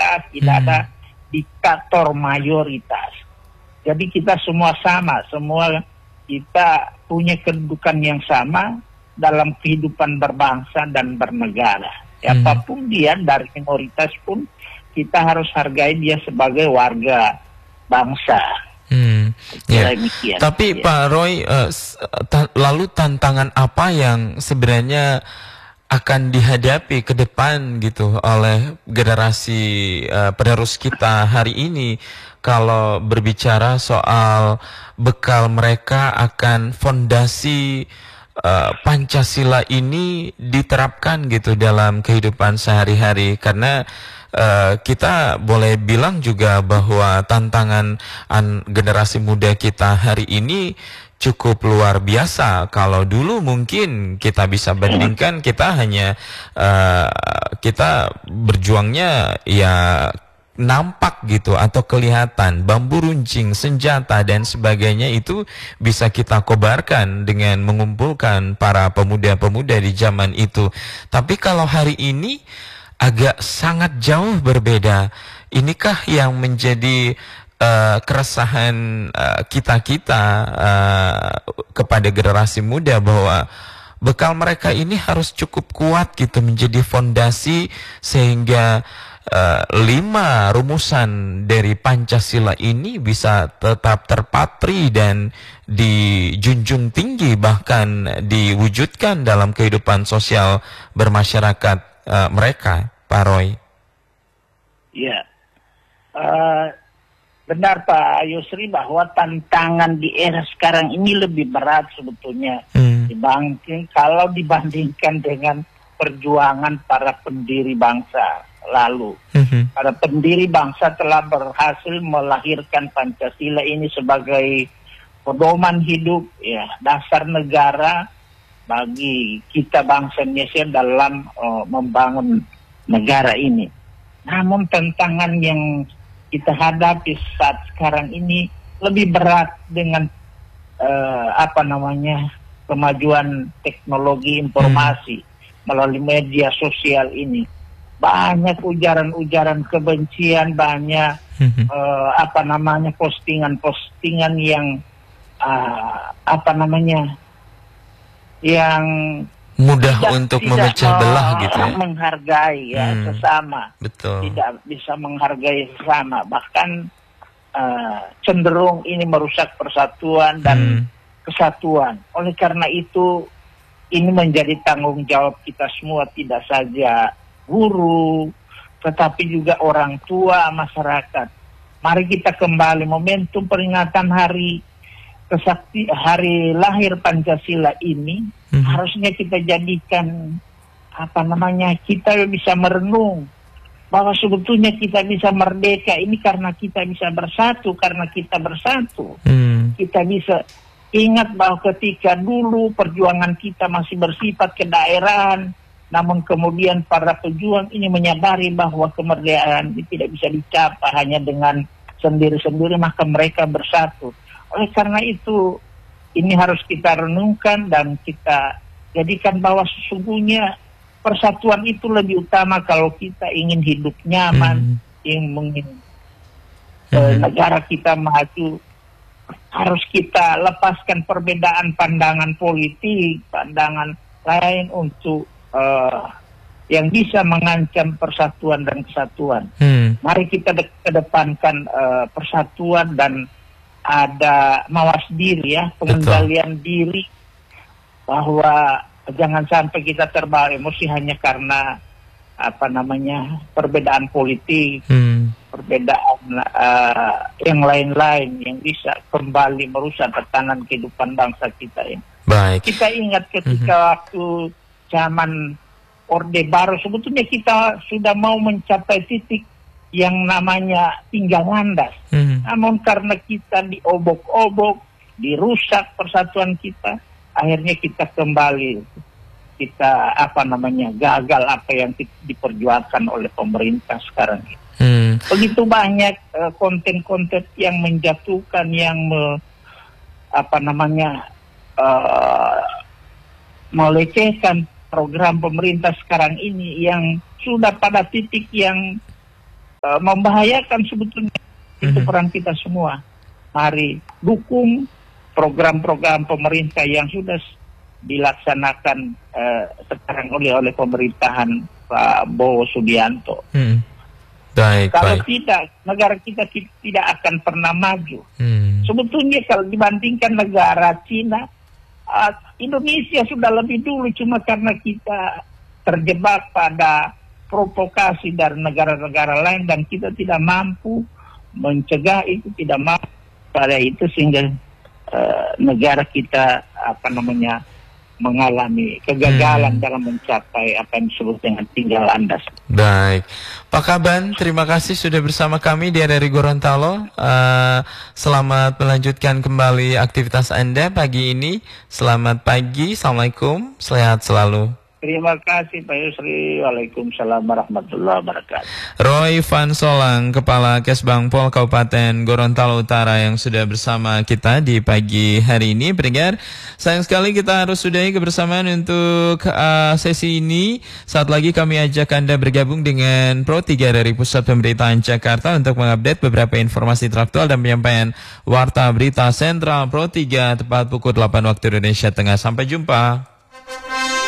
minoritas, tidak ada diktator mayoritas. Jadi kita semua sama, semua kita punya kedudukan yang sama dalam kehidupan berbangsa dan bernegara. Apapun dia, dari minoritas pun kita harus hargai dia sebagai warga bangsa. Ya. Tapi Pak Roy, lalu tantangan apa yang sebenarnya akan dihadapi ke depan gitu oleh generasi penerus kita hari ini kalau berbicara soal bekal mereka akan fondasi Pancasila ini diterapkan gitu dalam kehidupan sehari-hari, karena kita boleh bilang juga bahwa tantangan generasi muda kita hari ini cukup luar biasa. Kalau dulu mungkin kita bisa bandingkan, kita hanya kita berjuangnya ya nampak gitu atau kelihatan, bambu runcing, senjata dan sebagainya itu bisa kita kobarkan dengan mengumpulkan para pemuda-pemuda di zaman itu. Tapi kalau hari ini agak sangat jauh berbeda. Inikah yang menjadi keresahan kita-kita kepada generasi muda, bahwa bekal mereka ini harus cukup kuat gitu, menjadi fondasi sehingga 5 rumusan dari Pancasila ini bisa tetap terpatri dan dijunjung tinggi, bahkan diwujudkan dalam kehidupan sosial bermasyarakat mereka, Pak Roy. Ya, benar Pak Yusri bahwa tantangan di era sekarang ini lebih berat sebetulnya dibandingkan dengan perjuangan para pendiri bangsa lalu. Para pendiri bangsa telah berhasil melahirkan Pancasila ini sebagai pedoman hidup, ya, dasar negara bagi kita bangsa Indonesia dalam membangun negara ini. Namun tantangan yang kita hadapi saat sekarang ini lebih berat dengan kemajuan teknologi informasi melalui media sosial ini. Banyak ujaran-ujaran kebencian, banyak postingan-postingan yang yang mudah untuk memecah belah gitu ya. Menghargai sesama. Betul. Tidak bisa menghargai sesama, bahkan cenderung ini merusak persatuan dan kesatuan. Oleh karena itu ini menjadi tanggung jawab kita semua, tidak saja guru, tetapi juga orang tua, masyarakat. Mari kita kembali momentum peringatan hari lahir Pancasila ini harusnya kita jadikan kita bisa merenung bahwa sebetulnya kita bisa merdeka ini karena kita bisa bersatu, kita bisa ingat bahwa ketika dulu perjuangan kita masih bersifat kedaerahan, namun kemudian para pejuang ini menyadari bahwa kemerdekaan ini tidak bisa dicapai hanya dengan sendiri-sendiri, maka mereka bersatu. Oleh karena itu, ini harus kita renungkan dan kita jadikan bahwa sesungguhnya persatuan itu lebih utama kalau kita ingin hidup nyaman, ingin negara kita maju. Harus kita lepaskan perbedaan pandangan politik, pandangan lain untuk yang bisa mengancam persatuan dan kesatuan. Mari kita kedepankan persatuan dan ada mawas diri, ya, pengendalian diri, bahwa jangan sampai kita terbawa emosi hanya karena perbedaan politik, perbedaan yang lain-lain yang bisa kembali merusak tatanan kehidupan bangsa kita ya. Baik. Kita ingat ketika waktu zaman Orde Baru, sebetulnya kita sudah mau mencapai titik yang namanya tinggal landas. Namun karena kita diobok-obok, dirusak persatuan kita, akhirnya kita kembali, kita gagal apa yang diperjuangkan oleh pemerintah sekarang ini. Begitu banyak konten-konten yang menjatuhkan, yang melecehkan program pemerintah sekarang ini, yang sudah pada titik yang membahayakan sebetulnya. Itu peran kita semua. Mari dukung program-program pemerintah yang sudah dilaksanakan sekarang oleh pemerintahan Pak Bowo Subianto. Kalau tidak, negara kita tidak akan pernah maju. Sebetulnya kalau dibandingkan negara Cina, Indonesia sudah lebih dulu, cuma karena kita terjebak pada provokasi dari negara-negara lain dan kita tidak mampu mencegah itu, tidak mampu pada itu, sehingga negara kita mengalami kegagalan dalam mencapai apa yang disebut dengan tinggal landas. Baik, Pak Kaban, terima kasih sudah bersama kami di RRI Gorontalo. Selamat melanjutkan kembali aktivitas Anda pagi ini. Selamat pagi, Assalamualaikum, sehat selalu. Terima kasih Pak Yusri. Waalaikumsalam warahmatullahi wabarakatuh. Roy Van Solang, Kepala Kesbangpol Kabupaten Gorontalo Utara yang sudah bersama kita di pagi hari ini. Pendengar, sayang sekali kita harus sudahi kebersamaan untuk sesi ini. Saat lagi kami ajak Anda bergabung dengan Pro 3 dari Pusat Pemberitaan Jakarta untuk mengupdate beberapa informasi teraktual dan penyampaian Warta Berita Sentral Pro 3 tepat pukul 8 waktu Indonesia Tengah. Sampai jumpa.